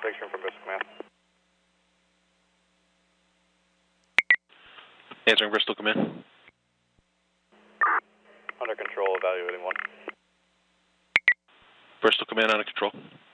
picture from Bristol Command. Answering Bristol Command. Under control, evaluating 1. Bristol Command under control.